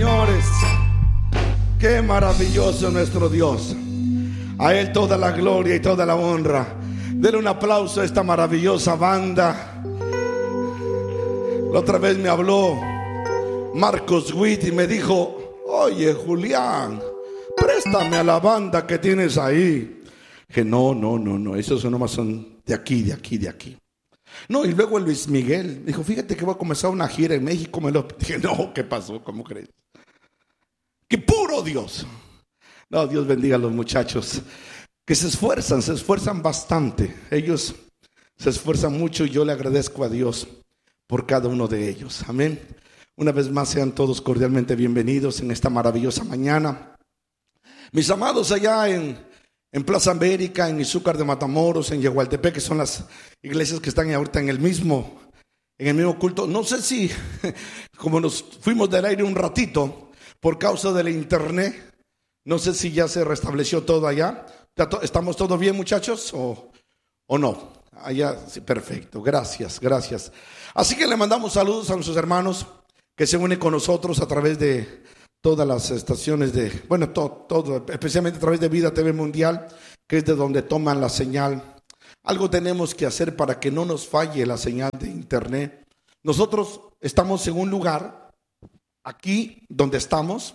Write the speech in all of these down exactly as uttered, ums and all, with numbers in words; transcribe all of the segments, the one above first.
señores, qué maravilloso nuestro Dios. A Él toda la gloria y toda la honra. Denle un aplauso a esta maravillosa banda. La otra vez me habló Marcos Witt y me dijo: oye, Julián, préstame a la banda que tienes ahí. Dije: no, no, no, no, esos nomás son de aquí, de aquí, de aquí. No, y luego Luis Miguel dijo: fíjate que voy a comenzar una gira en México. Me lo dije: no, ¿qué pasó? ¿Cómo crees? ¡Qué puro Dios! No, Dios bendiga a los muchachos que se esfuerzan, se esfuerzan bastante. Ellos se esfuerzan mucho y yo le agradezco a Dios por cada uno de ellos. Amén. Una vez más, sean todos cordialmente bienvenidos en esta maravillosa mañana. Mis amados, allá en, en Plaza América, en Izúcar de Matamoros, en Yehualtepec, que son las iglesias que están ahorita en el mismo, en el mismo culto. No sé si, como nos fuimos del aire un ratito por causa del internet, no sé si ya se restableció todo allá. ¿Estamos todos bien, muchachos? ¿O, o no? Allá, sí, perfecto. Gracias, gracias. Así que le mandamos saludos a nuestros hermanos que se unen con nosotros a través de todas las estaciones de, bueno, todo, todo, especialmente a través de Vida T V Mundial, que es de donde toman la señal. Algo tenemos que hacer para que no nos falle la señal de internet. Nosotros estamos en un lugar, aquí donde estamos,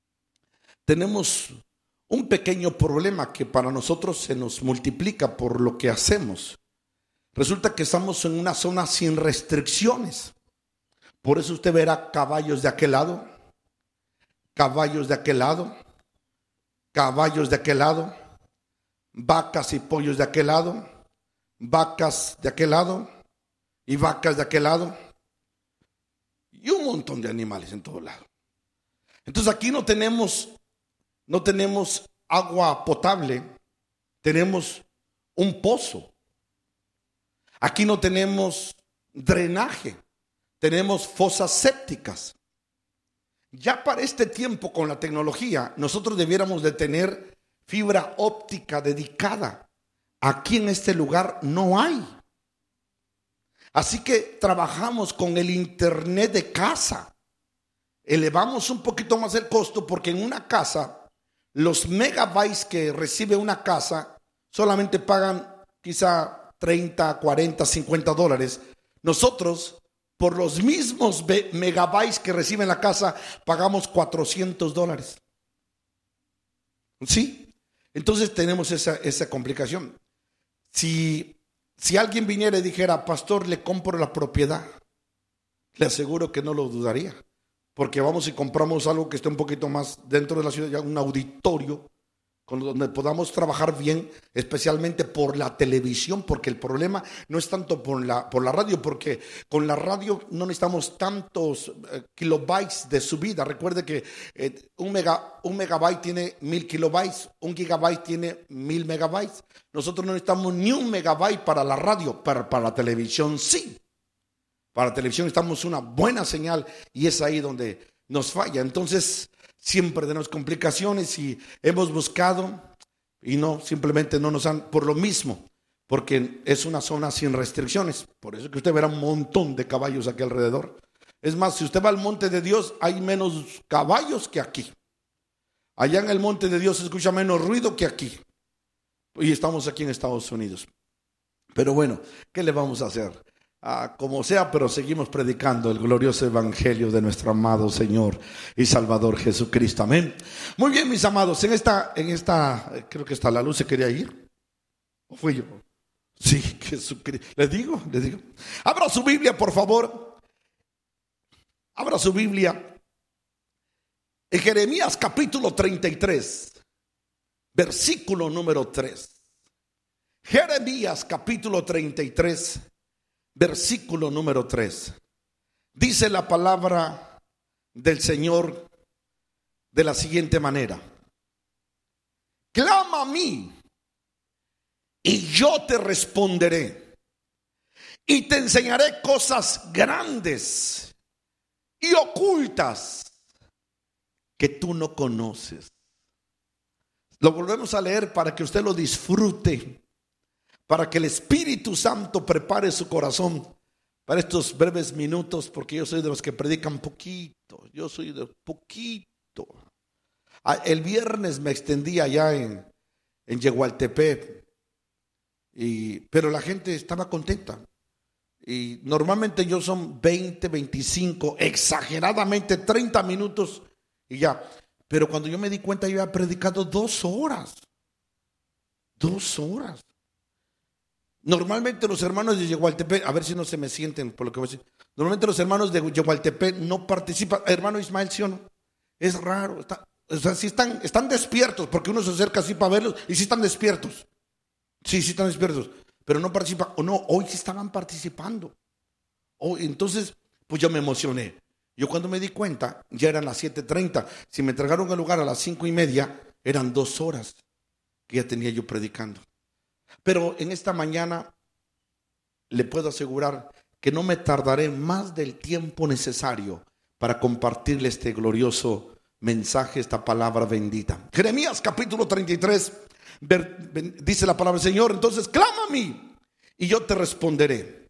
tenemos un pequeño problema que para nosotros se nos multiplica por lo que hacemos. Resulta que estamos en una zona sin restricciones. Por eso usted verá caballos de aquel lado, caballos de aquel lado, caballos de aquel lado, vacas y pollos de aquel lado, vacas de aquel lado y vacas de aquel lado, y un montón de animales en todo lado. Entonces aquí no tenemos, no tenemos agua potable, tenemos un pozo. Aquí no tenemos drenaje, tenemos fosas sépticas. Ya para este tiempo, con la tecnología, nosotros debiéramos de tener fibra óptica dedicada. Aquí en este lugar no hay. Así que trabajamos con el internet de casa. Elevamos un poquito más el costo porque en una casa, los megabytes que recibe una casa solamente pagan quizá treinta, cuarenta, cincuenta dólares. Nosotros, por los mismos megabytes que recibe la casa, pagamos cuatrocientos dólares. ¿Sí? Entonces tenemos esa, esa complicación. Si, si alguien viniera y dijera: pastor, le compro la propiedad, le aseguro que no lo dudaría. Porque vamos y compramos algo que esté un poquito más dentro de la ciudad, ya un auditorio, con donde podamos trabajar bien, especialmente por la televisión, porque el problema no es tanto por la, por la radio, porque con la radio no necesitamos tantos eh, kilobytes de subida. Recuerde que eh, un, mega, un megabyte tiene mil kilobytes, un gigabyte tiene mil megabytes. Nosotros no necesitamos ni un megabyte para la radio, pero para la televisión sí. Para la televisión necesitamos una buena señal y es ahí donde nos falla. Entonces siempre tenemos complicaciones y hemos buscado y no, simplemente no nos han, por lo mismo, porque es una zona sin restricciones. Por eso que usted verá un montón de caballos aquí alrededor. Es más, si usted va al monte de Dios, hay menos caballos que aquí. Allá en el monte de Dios se escucha menos ruido que aquí. Y estamos aquí en Estados Unidos. Pero bueno, ¿qué le vamos a hacer? Ah, como sea, pero seguimos predicando el glorioso evangelio de nuestro amado Señor y Salvador Jesucristo. Amén. Muy bien, mis amados, en esta, en esta, creo que hasta la luz se quería ir. ¿O fui yo? Sí, Jesucristo. Les digo, les digo. Abra su Biblia, por favor. Abra su Biblia. En Jeremías capítulo treinta y tres, versículo número tres. Jeremías capítulo treinta y tres, versículo número tres. Dice la palabra del Señor de la siguiente manera: clama a mí y yo te responderé y te enseñaré cosas grandes y ocultas que tú no conoces. Lo volvemos a leer para que usted lo disfrute, para que el Espíritu Santo prepare su corazón para estos breves minutos, porque yo soy de los que predican poquito, yo soy de poquito. El viernes me extendí allá en, en Yegualtepec, y, pero la gente estaba contenta. Y normalmente yo son veinte, veinticinco, exageradamente treinta minutos y ya. Pero cuando yo me di cuenta, yo había predicado dos horas. Dos horas. Normalmente los hermanos de Yegualtepec, a ver si no se me sienten por lo que voy a decir. Normalmente los hermanos de Yegualtepec no participan. Hermano Ismael, ¿sí o no? Es raro. Está, o sea, sí están, están despiertos, porque uno se acerca así para verlos y sí están despiertos. Sí, sí están despiertos. Pero no participan. O no, hoy sí estaban participando. Hoy, entonces, pues yo me emocioné. Yo cuando me di cuenta, ya eran las siete treinta. Si me entregaron el lugar a las cinco y media, eran dos horas que ya tenía yo predicando. Pero en esta mañana le puedo asegurar que no me tardaré más del tiempo necesario para compartirle este glorioso mensaje, esta palabra bendita. Jeremías capítulo treinta y tres, dice la palabra del Señor: entonces clama a mí y yo te responderé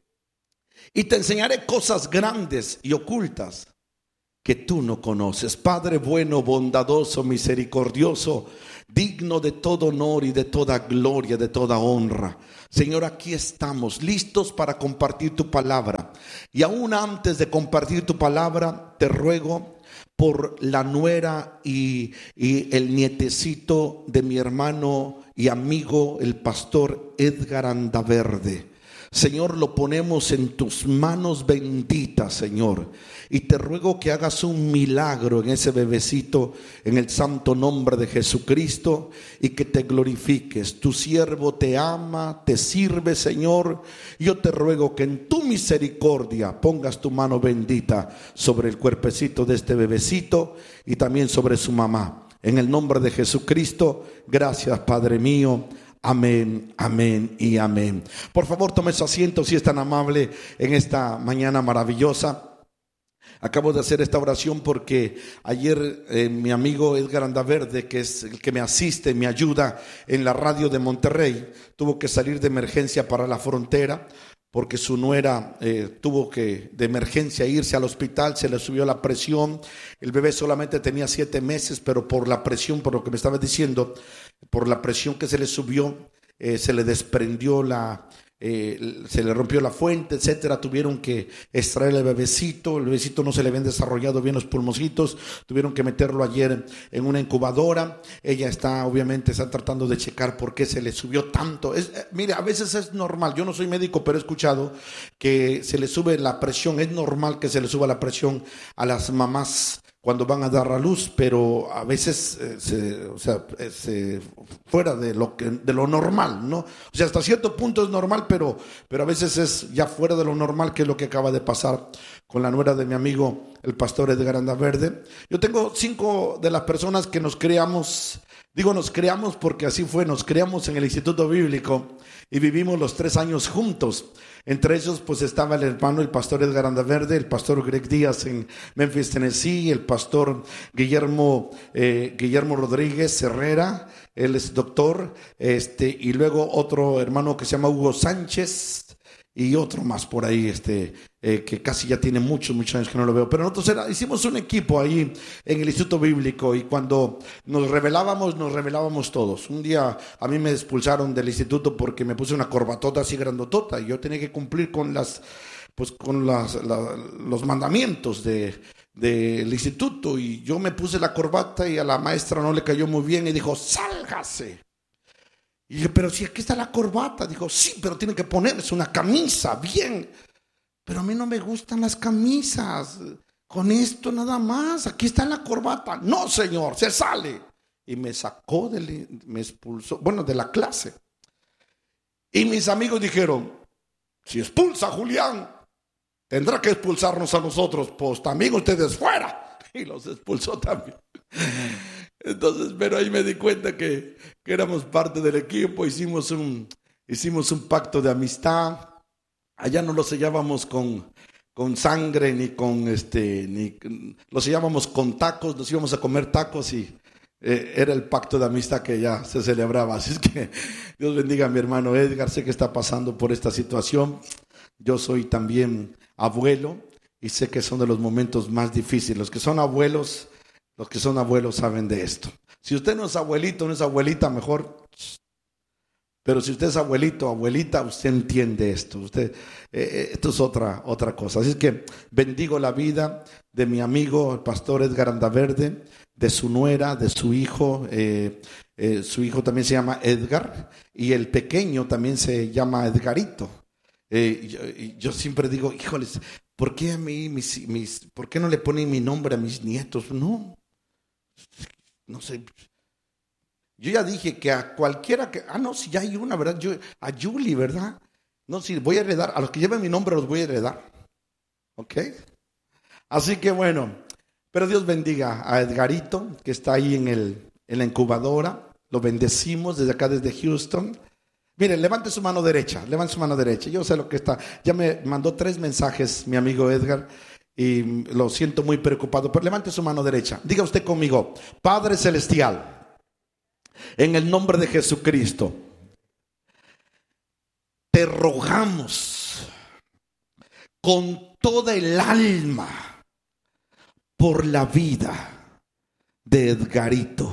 y te enseñaré cosas grandes y ocultas que tú no conoces. Padre bueno, bondadoso, misericordioso, digno de todo honor y de toda gloria, de toda honra. Señor, aquí estamos listos para compartir tu palabra. Y aún antes de compartir tu palabra, te ruego por la nuera y, y el nietecito de mi hermano y amigo, el pastor Edgar Andaverde. Señor, lo ponemos en tus manos benditas, Señor, y te ruego que hagas un milagro en ese bebecito, en el santo nombre de Jesucristo, y que te glorifiques. Tu siervo te ama, te sirve, Señor. Yo te ruego que en tu misericordia pongas tu mano bendita sobre el cuerpecito de este bebecito y también sobre su mamá. En el nombre de Jesucristo, gracias, Padre mío. Amén, amén y amén. Por favor, tome su asiento si es tan amable en esta mañana maravillosa. Acabo de hacer esta oración porque ayer eh, mi amigo Edgar Andaverde, que es el que me asiste, me ayuda en la radio de Monterrey, tuvo que salir de emergencia para la frontera porque su nuera eh, tuvo que de emergencia irse al hospital, se le subió la presión. El bebé solamente tenía siete meses, pero por la presión, por lo que me estaba diciendo, por la presión que se le subió, eh, se le desprendió la, eh, se le rompió la fuente, etcétera. Tuvieron que extraer el bebecito, el bebecito no se le habían desarrollado bien los pulmoncitos, tuvieron que meterlo ayer en una incubadora. Ella está, obviamente, está tratando de checar por qué se le subió tanto. Es, eh, mire, a veces es normal, yo no soy médico, pero he escuchado que se le sube la presión, es normal que se le suba la presión a las mamás cuando van a dar a luz, pero a veces eh, se, o sea, se, fuera de lo que, de lo normal, ¿no? O sea, hasta cierto punto es normal, pero, pero a veces es ya fuera de lo normal, que es lo que acaba de pasar con la nuera de mi amigo, el pastor Edgar Andaverde. Yo tengo cinco de las personas que nos creamos, digo nos creamos porque así fue, nos creamos en el Instituto Bíblico y vivimos los tres años juntos. Entre ellos pues estaba el hermano, el pastor Edgar Andaverde, el pastor Greg Díaz en Memphis, Tennessee, el pastor Guillermo, eh, Guillermo Rodríguez Herrera, él es doctor, este, y luego otro hermano que se llama Hugo Sánchez, y otro más por ahí, este, eh, que casi ya tiene muchos, muchos años que no lo veo. Pero nosotros era, hicimos un equipo ahí en el Instituto Bíblico, y cuando nos rebelábamos, nos rebelábamos todos. Un día a mí me expulsaron del instituto porque me puse una corbatota así grandotota, y yo tenía que cumplir con las, pues con las, la, los mandamientos de del instituto, y yo me puse la corbata y a la maestra no le cayó muy bien y dijo: sálgase. Y dije: pero si aquí está la corbata. Dijo: sí, pero tiene que ponerse una camisa bien. Pero a mí no me gustan las camisas, con esto nada más, aquí está la corbata. No, señor, se sale. Y me sacó, de, me expulsó, bueno, de la clase. Y mis amigos dijeron: si expulsa a Julián, tendrá que expulsarnos a nosotros, pues también ustedes fuera. Y los expulsó también. Entonces, pero ahí me di cuenta que, que éramos parte del equipo, hicimos un, hicimos un pacto de amistad. Allá no lo sellábamos con, con sangre, ni con este, ni lo sellábamos con tacos, nos íbamos a comer tacos y eh, era el pacto de amistad que ya se celebraba. Así es que Dios bendiga a mi hermano Edgar, sé que está pasando por esta situación. Yo soy también abuelo y sé que son de los momentos más difíciles. Los que son abuelos, los que son abuelos saben de esto. Si usted no es abuelito, no es abuelita, mejor. Pero si usted es abuelito, abuelita, usted entiende esto. Usted, eh, esto es otra, otra cosa. Así es que bendigo la vida de mi amigo, el pastor Edgar Andaverde, de su nuera, de su hijo. Eh, eh, su hijo también se llama Edgar y el pequeño también se llama Edgarito. Eh, yo, yo siempre digo, híjoles, ¿por qué a mí, mis, mis, por qué no le ponen mi nombre a mis nietos? No, no sé. Yo ya dije que a cualquiera que, ah no, si ya hay una, ¿verdad? Yo, a Julie, ¿verdad? No, si voy a heredar, a los que lleven mi nombre los voy a heredar. ¿Ok? Así que bueno, pero Dios bendiga a Edgarito, que está ahí en, el, en la incubadora. Lo bendecimos desde acá, desde Houston. Miren, levante su mano derecha, levante su mano derecha. Yo sé lo que está, ya me mandó tres mensajes mi amigo Edgar y lo siento muy preocupado, pero levante su mano derecha. Diga usted conmigo, Padre Celestial, en el nombre de Jesucristo, te rogamos con toda el alma por la vida de Edgarito.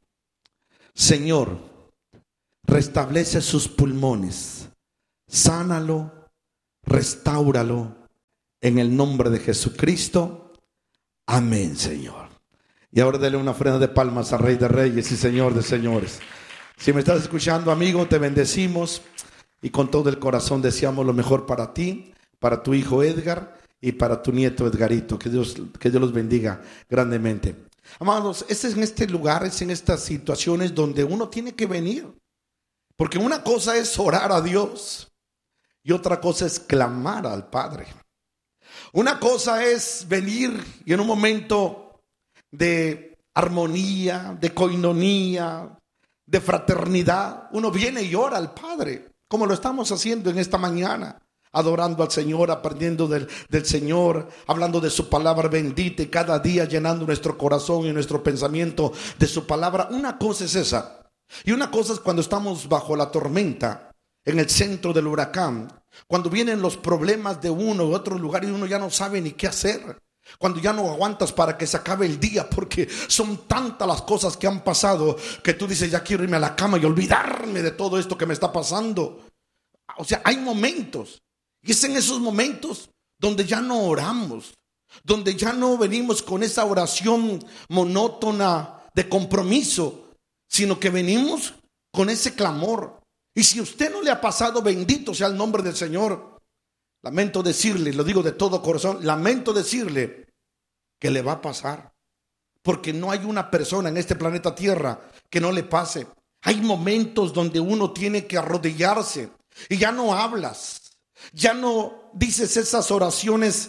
Señor, restablece sus pulmones, sánalo, restáuralo en el nombre de Jesucristo. Amén, Señor. Y ahora dele una ofrenda de palmas al Rey de Reyes y Señor de Señores. Si me estás escuchando, amigo, te bendecimos y con todo el corazón deseamos lo mejor para ti, para tu hijo Edgar y para tu nieto Edgarito. Que Dios, que Dios los bendiga grandemente. Amados, es en este lugar, es en estas situaciones donde uno tiene que venir. Porque una cosa es orar a Dios y otra cosa es clamar al Padre. Una cosa es venir y en un momento de armonía, de coinonía, de fraternidad, uno viene y ora al Padre, como lo estamos haciendo en esta mañana, adorando al Señor, aprendiendo del, del Señor, hablando de su palabra bendita y cada día llenando nuestro corazón y nuestro pensamiento de su palabra. Una cosa es esa. Y una cosa es cuando estamos bajo la tormenta, en el centro del huracán, cuando vienen los problemas de uno u otro lugar y uno ya no sabe ni qué hacer. Cuando ya no aguantas para que se acabe el día porque son tantas las cosas que han pasado que tú dices, ya quiero irme a la cama y olvidarme de todo esto que me está pasando. O sea, hay momentos y es en esos momentos donde ya no oramos, donde ya no venimos con esa oración monótona de compromiso, sino que venimos con ese clamor. Y si usted no le ha pasado, bendito sea el nombre del Señor. Lamento decirle, lo digo de todo corazón, lamento decirle que le va a pasar. Porque no hay una persona en este planeta Tierra que no le pase. Hay momentos donde uno tiene que arrodillarse y ya no hablas, ya no dices esas oraciones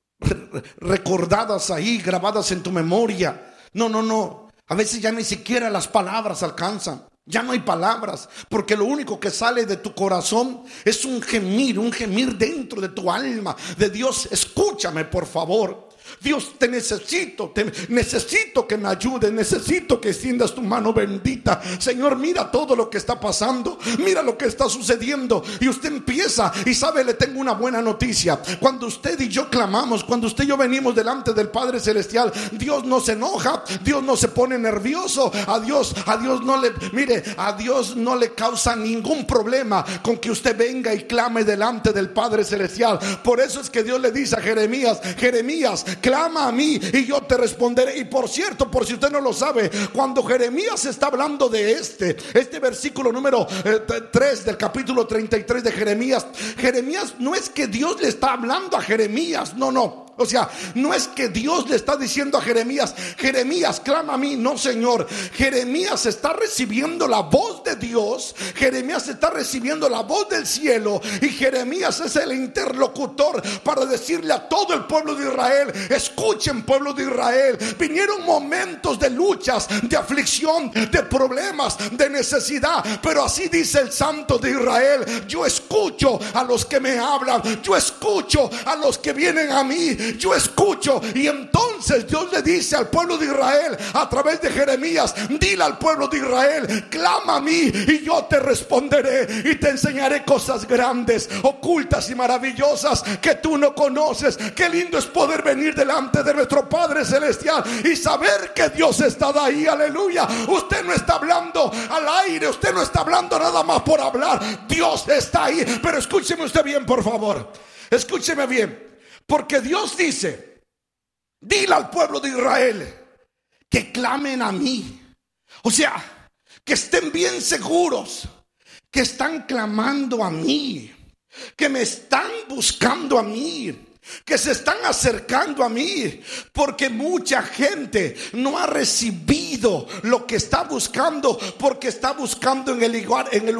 recordadas ahí, grabadas en tu memoria. No, no, no. A veces ya ni siquiera las palabras alcanzan. Ya no hay palabras, porque lo único que sale de tu corazón es un gemir, un gemir dentro de tu alma. De Dios, escúchame por favor. Dios, te necesito, te necesito que me ayudes, necesito que extiendas tu mano bendita. Señor, mira todo lo que está pasando, mira lo que está sucediendo. Y usted empieza y sabe, le tengo una buena noticia. Cuando usted y yo clamamos, cuando usted y yo venimos delante del Padre Celestial, Dios no se enoja, Dios no se pone nervioso. A Dios, a Dios no le, mire, a Dios no le causa ningún problema con que usted venga y clame delante del Padre Celestial. Por eso es que Dios le dice a Jeremías, Jeremías, clama a mí y yo te responderé. Y por cierto, por si usted no lo sabe, cuando Jeremías está hablando de este Este versículo número eh, tres del capítulo treinta y tres de Jeremías, Jeremías no es que Dios le está hablando a Jeremías, no, no. O sea, no es que Dios le está diciendo a Jeremías, Jeremías, clama a mí. No, Señor. Jeremías está recibiendo la voz de Dios. Jeremías está recibiendo la voz del cielo. Y Jeremías es el interlocutor para decirle a todo el pueblo de Israel, escuchen, pueblo de Israel, vinieron momentos de luchas, de aflicción, de problemas, de necesidad, pero así dice el Santo de Israel, yo escucho a los que me hablan, yo escucho a los que vienen a mí mí, yo escucho. Y entonces Dios le dice al pueblo de Israel a través de Jeremías: dile al pueblo de Israel, clama a mí y yo te responderé y te enseñaré cosas grandes, ocultas y maravillosas que tú no conoces. Qué lindo es poder venir delante de nuestro Padre Celestial y saber que Dios está ahí. Aleluya. Usted no está hablando al aire, usted no está hablando nada más por hablar. Dios está ahí. Pero escúcheme usted bien, por favor. Escúcheme bien, porque Dios dice: dile al pueblo de Israel que clamen a mí. O sea, que estén bien seguros que están clamando a mí, que me están buscando a mí, que se están acercando a mí, porque mucha gente no ha recibido lo que está buscando, porque está buscando en el lugar, en el